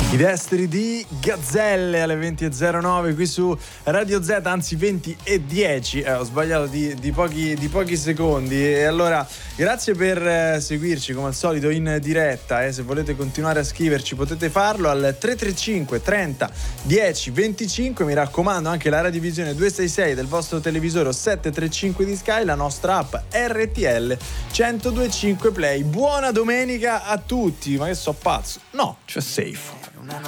I destri di Gazzelle alle 20.09 qui su Radio Z, anzi 20.10, ho sbagliato di pochi secondi. E allora grazie per seguirci come al solito in diretta, se volete continuare a scriverci potete farlo al 335 30 10 25. Mi raccomando, anche la radiovisione 266 del vostro televisore o 735 di Sky, la nostra app RTL 102.5 Play. Buona domenica a tutti. Ma che so pazzo? No, c'è Safe.